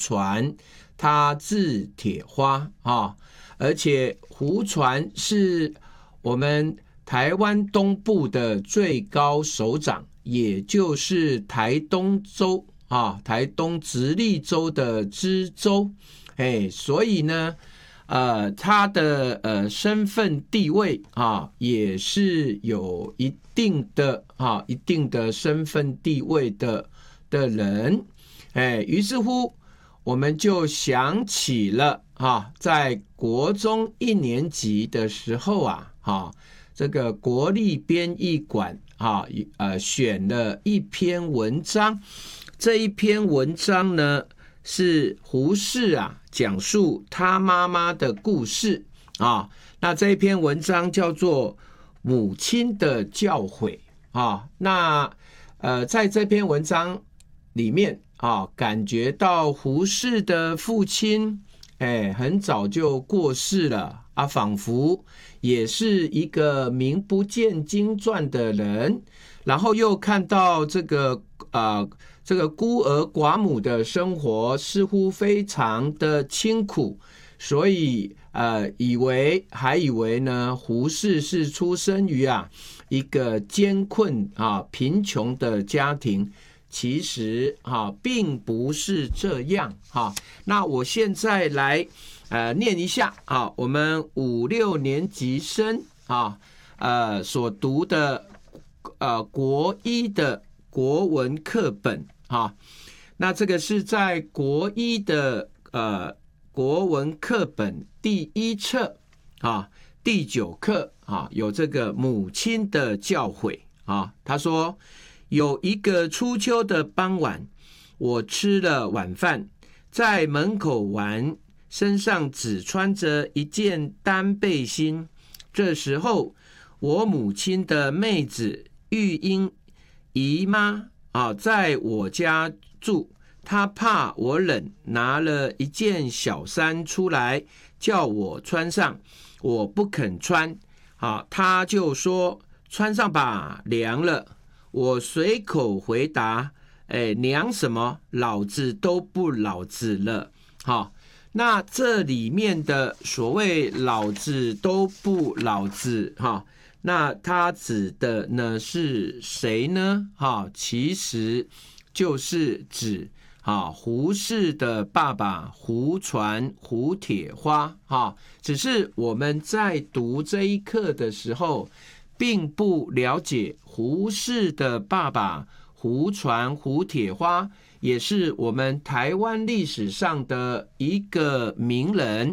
船，他字铁花啊，而且胡传是我们台湾东部的最高首长，也就是台东州啊，台东直隶州的知州，所以呢，他的身份地位啊，也是有一定的身份地位的人，于是乎我们就想起了在国中1年级的时候这个国立编译馆选了一篇文章，这一篇文章呢是胡适讲述他妈妈的故事那这一篇文章叫做母亲的教诲那在这篇文章里面感觉到胡适的父亲很早就过世了仿佛也是一个名不见经传的人，然后又看到这个孤儿寡母的生活似乎非常的清苦，所以还以为呢胡适是出生于一个艰困贫穷的家庭，其实并不是这样那我现在来念一下我们5、6年级生所读的国1的国文课本那这个是在国1的国文课本第1册第9课有这个母亲的教诲他说有一个初秋的傍晚，我吃了晚饭，在门口玩，身上只穿着一件单背心。这时候，我母亲的妹子玉英姨妈在我家住，她怕我冷，拿了一件小衫出来，叫我穿上。我不肯穿，她就说穿上吧，凉了。我随口回答娘什么，老子都不老子了那这里面的所谓老子都不老子那他指的呢是谁呢其实就是指胡适的爸爸胡传胡铁花只是我们在读这一课的时候并不了解胡适的爸爸胡传胡铁花也是我们台湾历史上的一个名人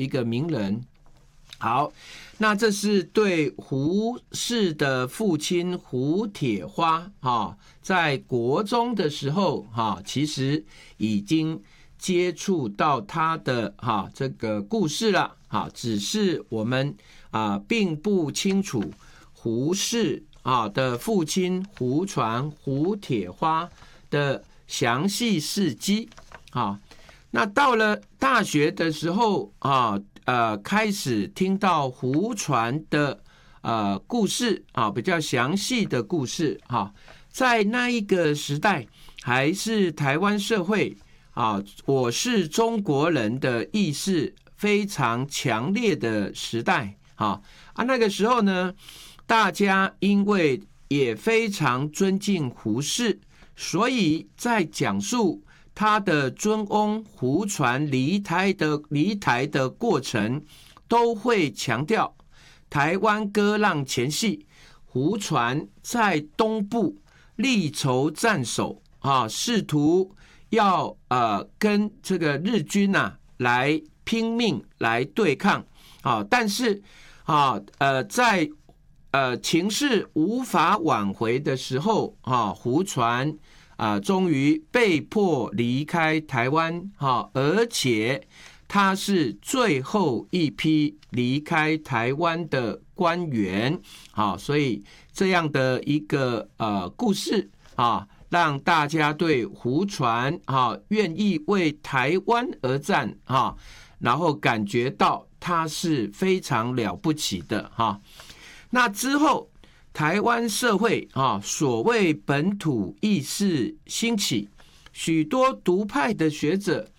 好，那这是对胡适的父亲胡铁花在国中的时候其实已经接触到他的这个故事了只是我们并不清楚胡适的父亲胡传胡铁花的详细事迹那到了大学的时候开始听到胡传的故事比较详细的故事在那一个时代还是台湾社会我是中国人的意识非常强烈的时代那个时候呢大家因为也非常尊敬胡适，所以在讲述他的尊翁胡传离台的过程，都会强调台湾割让前夕，胡传在东部力筹战守试图要跟这个日军来拼命来对抗但是在情势无法挽回的时候胡传终于被迫离开台湾而且他是最后一批离开台湾的官员所以这样的一个故事让大家对胡传愿意为台湾而战然后感觉到他是非常了不起的那之后台湾社会所谓本土意识兴起，许多独派的学者